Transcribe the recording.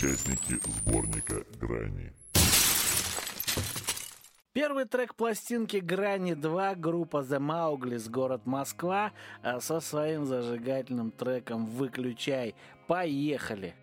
участники сборника «Грани». Первый трек пластинки «Грани 2» группа The Mowgli's, город Москва, со своим зажигательным треком «Выключай». Поехали!